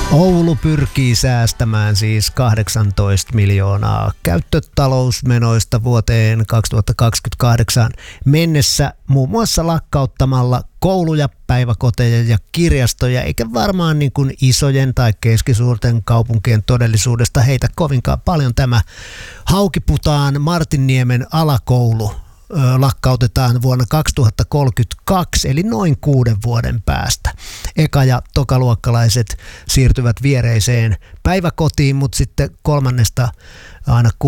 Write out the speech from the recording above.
Oulu pyrkii säästämään siis 18 miljoonaa käyttötalousmenoista vuoteen 2028 mennessä muun muassa lakkauttamalla kouluja, päiväkoteja ja kirjastoja, eikä varmaan niin kuin isojen tai keskisuurten kaupunkien todellisuudesta heitä kovinkaan paljon tämä Haukiputaan Martinniemen alakoulu lakkautetaan vuonna 2032, eli noin 6 vuoden päästä. Eka- ja tokaluokkalaiset siirtyvät viereiseen päiväkotiin, mutta sitten kolmannesta aina